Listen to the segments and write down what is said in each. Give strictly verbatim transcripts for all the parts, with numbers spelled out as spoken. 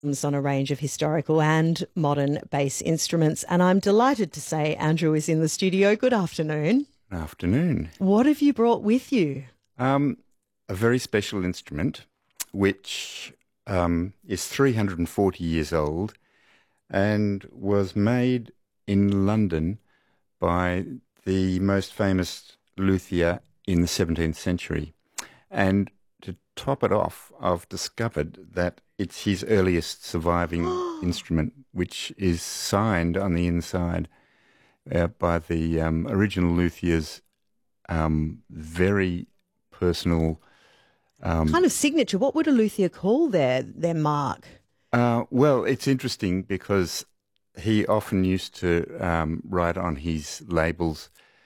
on a range of historical and modern bass instruments. And I'm delighted to say Andrew is in the studio. Good afternoon. Afternoon. What have you brought with you? Um, a very special instrument, which um, is three hundred forty years old and was made in London by the most famous luthier in the seventeenth century. And to top it off, I've discovered that it's his earliest surviving instrument, which is signed on the inside uh, by the um, original luthier's um, very personal... Um, kind of signature. What would a luthier call their, their mark? Uh, well, it's interesting because he often used to um, write on his labels,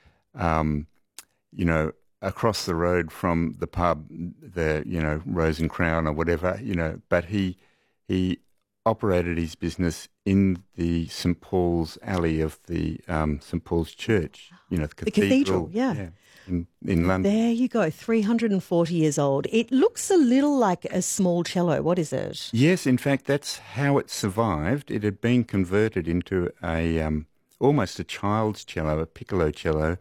um, you know, across the road from the pub, the, you know, Rose and Crown or whatever, you know, but he he operated his business in the Saint Paul's alley of the um, Saint Paul's Church, you know, the The cathedral. cathedral, yeah. yeah in, in London. There you go, three hundred forty years old. It looks a little like a small cello. What is it? Yes, in fact, that's how it survived. It had been converted into a um, almost a child's cello, a piccolo cello,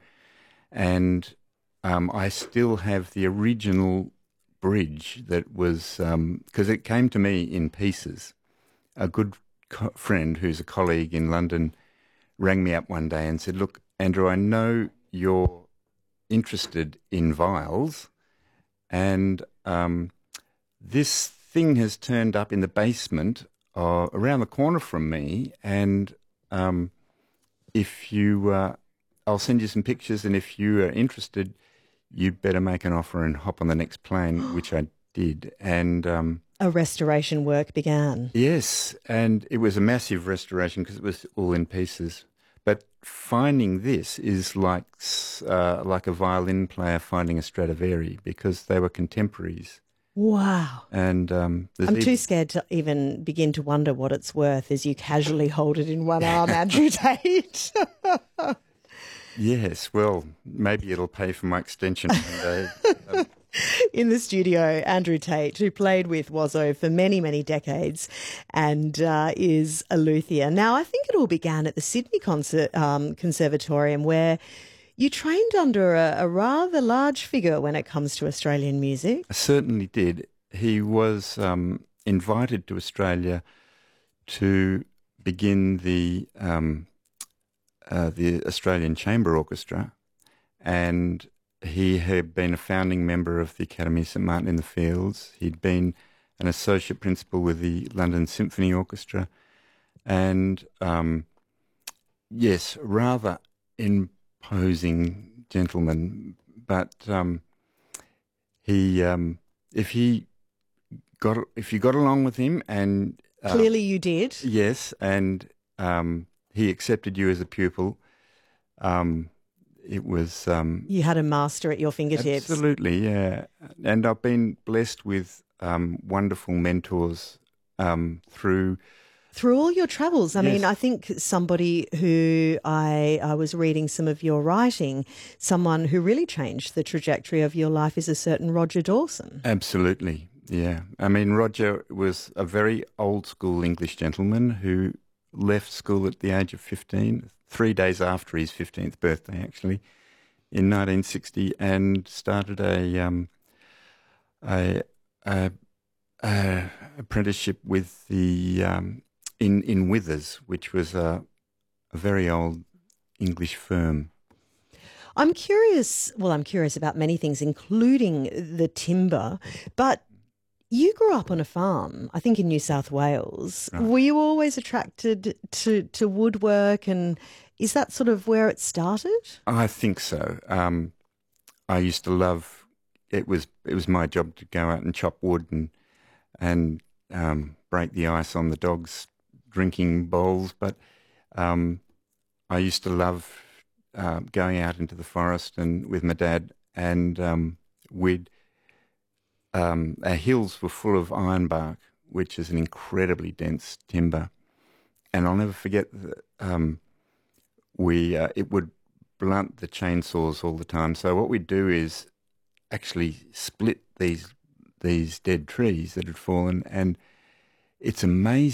and um, I still have the original bridge that was, because um, it came to me in pieces. A good co- friend who's a colleague in London rang me up one day and said, "Look, Andrew, I know you're interested in viols, and um, this thing has turned up in the basement uh, around the corner from me, and um, if you, uh, I'll send you some pictures, and if you are interested, you better make an offer and hop on the next plane," which I did. And um, a restoration work began. Yes, and it was a massive restoration because it was all in pieces. But finding this is like uh, like a violin player finding a Stradivari, because they were contemporaries. Wow. And um, I'm too scared to even begin to wonder what it's worth as you casually hold it in one arm, Andrew Tate. Yes, well, maybe it'll pay for my extension one day. Um, In the studio, Andrew Tate, who played with Wazzo for many, many decades and uh, is a luthier. Now, I think it all began at the Sydney Concert, um, Conservatorium, where you trained under a, a rather large figure when it comes to Australian music. I certainly did. He was um, invited to Australia to begin the um, uh, the Australian Chamber Orchestra, and he had been a founding member of the Academy of St Martin in the Fields. He'd been an associate principal with the London Symphony Orchestra, and um, yes, rather imposing gentleman. But um, he, um, if he got, if you got along with him, and uh, clearly you did, yes, and um, he accepted you as a pupil. Um, It was... Um, you had a master at your fingertips. Absolutely, yeah. And I've been blessed with um, wonderful mentors um, through... Through all your travels. I Yes. mean, I think somebody who I, I was reading some of your writing, someone who really changed the trajectory of your life is a certain Roger Dawson. Absolutely, yeah. I mean, Roger was a very old-school English gentleman who left school at the age of fifteen, three days after his fifteenth birthday, actually, in nineteen sixty, and started a um, a, a, a apprenticeship with the um, in in Withers, which was a, a very old English firm. I'm curious. Well, I'm curious about many things, including the timber, but you grew up on a farm, I think in New South Wales. Right. Were you always attracted to, to woodwork, and is that sort of where it started? I think so. Um, I used to love. It was it was my job to go out and chop wood and and um, break the ice on the dogs' drinking bowls. But um, I used to love uh, going out into the forest and with my dad, and um, we'd. Um, our hills were full of ironbark, which is an incredibly dense timber, and I'll never forget that um, we uh, it would blunt the chainsaws all the time. So what we'd do is actually split these these dead trees that had fallen, and it's amazing.